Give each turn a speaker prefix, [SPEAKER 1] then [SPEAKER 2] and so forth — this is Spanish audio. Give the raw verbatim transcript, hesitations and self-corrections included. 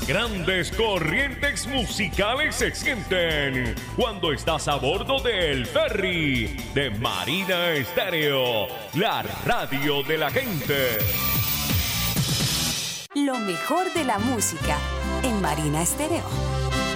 [SPEAKER 1] grandes corrientes musicales se sienten cuando estás a bordo del ferry de Marina Estéreo, la radio de la gente.
[SPEAKER 2] Lo mejor de la música en Marina Estéreo.